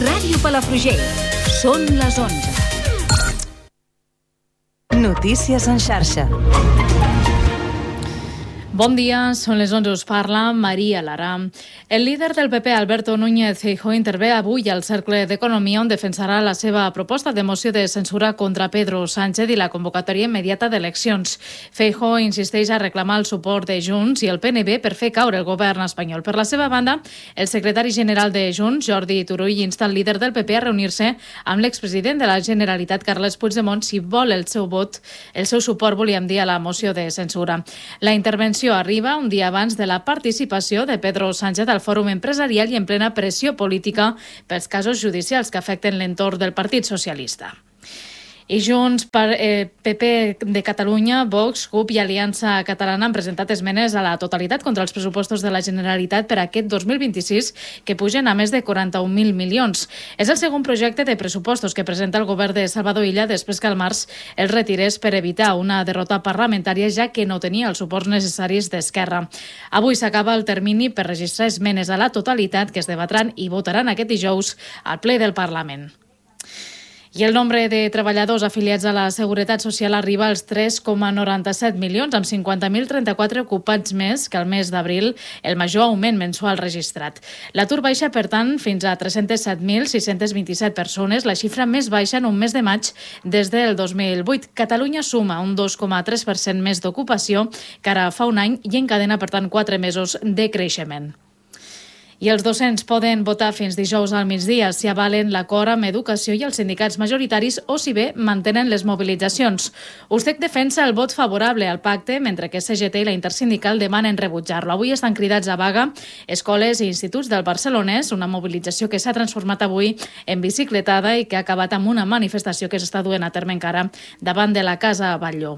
Ràdio Palafrugell. Són les 11. Notícies en xarxa. Bon dia, són les 11, us parla Maria Lara. El líder del PP, Alberto Núñez Feijóo, intervé avui al Cercle d'Economia on defensarà la seva proposta de moció de censura contra Pedro Sánchez i la convocatòria immediata d'eleccions. Feijóo insisteix a reclamar el suport de Junts i el PNB per fer caure el govern espanyol. Per la seva banda, el secretari general de Junts, Jordi Turull, insta el líder del PP a reunir-se amb l'expresident de la Generalitat, Carles Puigdemont, si vol el seu suport, volíem dir, a la moció de censura. La intervenció arriba un dia abans de la participació de Pedro Sánchez al Fòrum Empresarial i en plena pressió política pels casos judicials que afecten l'entorn del Partit Socialista. I Junts, PP de Catalunya, Vox, CUP i Aliança Catalana han presentat esmenes a la totalitat contra els pressupostos de la Generalitat per a aquest 2026, que pugen a més de 41.000 milions. És el segon projecte de pressupostos que presenta el govern de Salvador Illa després que al març el retirés per evitar una derrota parlamentària, ja que no tenia els suports necessaris d'Esquerra. Avui s'acaba el termini per registrar esmenes a la totalitat que es debatran i votaran aquest dijous al ple del Parlament. I el nombre de treballadors afiliats a la Seguretat Social arriba als 3,97 milions, amb 50.034 ocupats més que el mes d'abril, el major augment mensual registrat. L'atur baixa, per tant, fins a 307.627 persones, la xifra més baixa en un mes de maig des del 2008. Catalunya suma un 2,3% més d'ocupació que ara fa un any i encadena, per tant, 4 mesos de creixement. I els docents poden votar fins dijous al migdia si avalen l'acord amb Educació i els sindicats majoritaris o si bé mantenen les mobilitzacions. USTEC defensa el vot favorable al pacte, mentre que CGT i la Intersindical demanen rebutjar-lo. Avui estan cridats a vaga escoles i instituts del Barcelonès, una mobilització que s'ha transformat avui en bicicletada i que ha acabat amb una manifestació que s'està duent a terme encara davant de la Casa Batlló.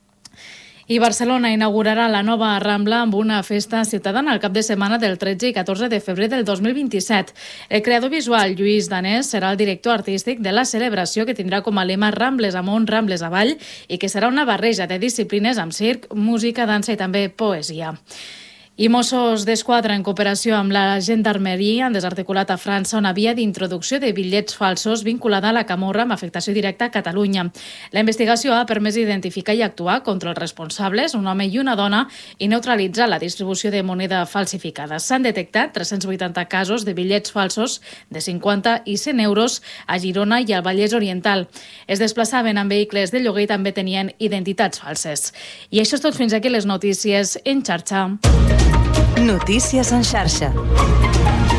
I Barcelona inaugurarà la nova Rambla amb una festa ciutadana el cap de setmana del 13 i 14 de febrer del 2027. El creador visual Lluís Danés serà el director artístic de la celebració, que tindrà com a lema Rambles amunt, Rambles avall, i que serà una barreja de disciplines amb circ, música, dansa i també poesia. I Mossos d'Esquadra, en cooperació amb la Gendarmeria, han desarticulat a França una via d'introducció de bitllets falsos vinculada a la camorra amb afectació directa a Catalunya. La investigació ha permès identificar i actuar contra els responsables, un home i una dona, i neutralitzar la distribució de moneda falsificada. S'han detectat 380 casos de bitllets falsos de 50 i 100 euros a Girona i al Vallès Oriental. Es desplaçaven en vehicles de lloguer i també tenien identitats falses. I això és tot, fins aquí les notícies en xarxa. Notícies en xarxa.